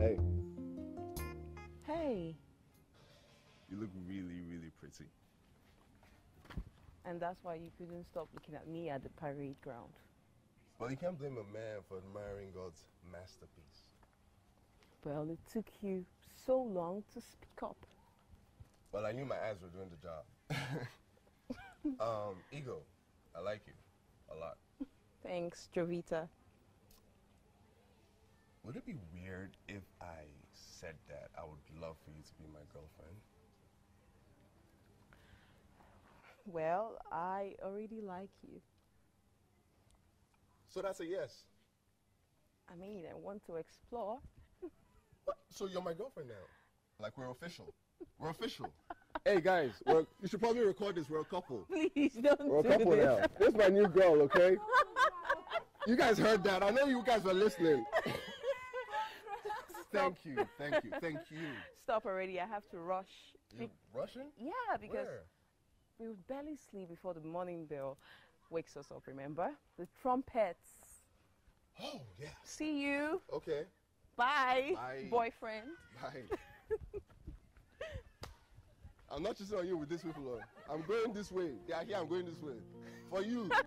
Hey, Hey, you look really, really pretty. and that's why you couldn't stop looking at me at the parade ground. Well, you can't blame a man for admiring God's masterpiece. Well, it took you so long to speak up. Well, I knew my eyes were doing the job. Ego, I like you a lot. Thanks, Jovita. Would it be weird if I said that I would love for you to be my girlfriend? Well, I already like you. So that's a yes. I mean, I want to explore. What? So you're my girlfriend now? Like we're official. We're official. Hey guys, you should probably record this. We're a couple. Please don't We're a do couple this. now. This is my new girl, okay? You guys heard that. I know you guys were listening. Thank you, thank you, thank you. Stop already. I have to rush. You Russian? Yeah, because Where? we would barely sleep before the morning bell wakes us up, remember? The trumpets. Oh, yeah. See you. Okay. Bye, Bye. boyfriend. Bye. I'm not just on you with this people. I'm going this way. They are here, I'm going this way. For you.